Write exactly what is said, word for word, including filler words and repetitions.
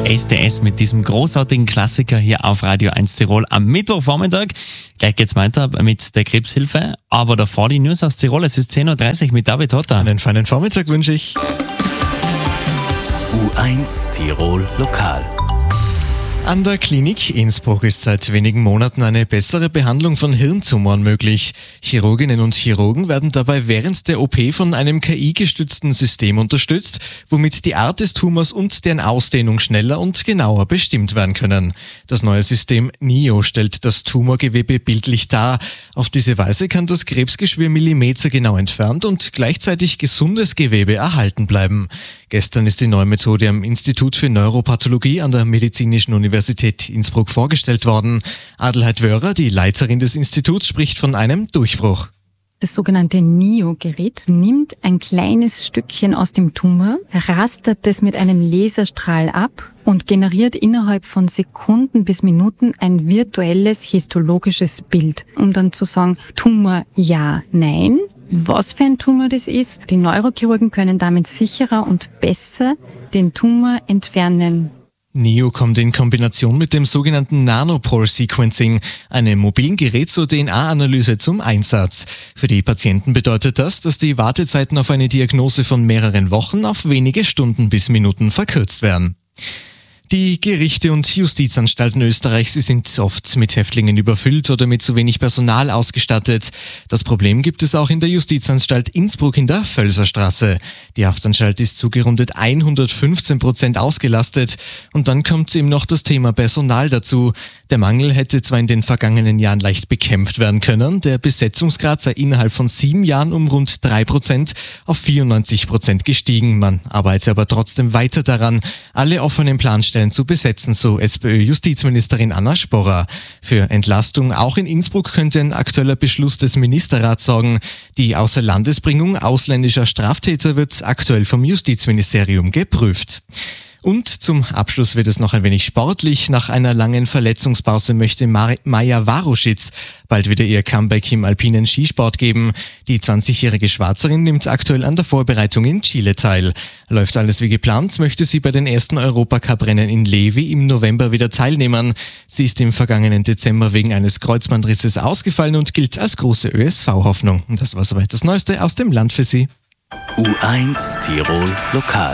S T S mit diesem großartigen Klassiker hier auf Radio eins Tirol am Mittwochvormittag. Gleich geht's weiter mit der Krebshilfe, aber davor die News aus Tirol. Es ist zehn Uhr dreißig mit David Hotter. Einen feinen Vormittag wünsche ich. U eins Tirol Lokal. An der Klinik Innsbruck ist seit wenigen Monaten eine bessere Behandlung von Hirntumoren möglich. Chirurginnen und Chirurgen werden dabei während der O P von einem K I-gestützten System unterstützt, womit die Art des Tumors und deren Ausdehnung schneller und genauer bestimmt werden können. Das neue System N I O stellt das Tumorgewebe bildlich dar. Auf diese Weise kann das Krebsgeschwür millimetergenau entfernt und gleichzeitig gesundes Gewebe erhalten bleiben. Gestern ist die neue Methode am Institut für Neuropathologie an der Medizinischen Universität Innsbruck vorgestellt worden. Adelheid Wörer, die Leiterin des Instituts, spricht von einem Durchbruch. Das sogenannte N I O-Gerät nimmt ein kleines Stückchen aus dem Tumor, rastert es mit einem Laserstrahl ab und generiert innerhalb von Sekunden bis Minuten ein virtuelles histologisches Bild, um dann zu sagen, Tumor ja, nein. Was für ein Tumor das ist, die Neurochirurgen können damit sicherer und besser den Tumor entfernen. N I O kommt in Kombination mit dem sogenannten Nanopore-Sequencing, einem mobilen Gerät zur D N A-Analyse, zum Einsatz. Für die Patienten bedeutet das, dass die Wartezeiten auf eine Diagnose von mehreren Wochen auf wenige Stunden bis Minuten verkürzt werden. Die Gerichte und Justizanstalten Österreichs sind oft mit Häftlingen überfüllt oder mit zu wenig Personal ausgestattet. Das Problem gibt es auch in der Justizanstalt Innsbruck in der Völserstraße. Die Haftanstalt ist zu gerundet hundertfünfzehn Prozent ausgelastet. Und dann kommt eben noch das Thema Personal dazu. Der Mangel hätte zwar in den vergangenen Jahren leicht bekämpft werden können, der Besetzungsgrad sei innerhalb von sieben Jahren um rund drei Prozent auf vierundneunzig Prozent gestiegen. Man arbeite aber trotzdem weiter daran, alle offenen Planstellen zu besetzen, so SPÖ-Justizministerin Anna Sporrer. Für Entlastung auch in Innsbruck könnte ein aktueller Beschluss des Ministerrats sorgen. Die Außerlandesbringung ausländischer Straftäter wird aktuell vom Justizministerium geprüft. Und zum Abschluss wird es noch ein wenig sportlich. Nach einer langen Verletzungspause möchte Mar- Maja Waruschitz bald wieder ihr Comeback im alpinen Skisport geben. Die zwanzigjährige Schwarzerin nimmt aktuell an der Vorbereitung in Chile teil. Läuft alles wie geplant, möchte sie bei den ersten Europacup-Rennen in Levi im November wieder teilnehmen. Sie ist im vergangenen Dezember wegen eines Kreuzbandrisses ausgefallen und gilt als große Ö S V-Hoffnung. Das war soweit das Neueste aus dem Land für Sie. U eins Tirol Lokal.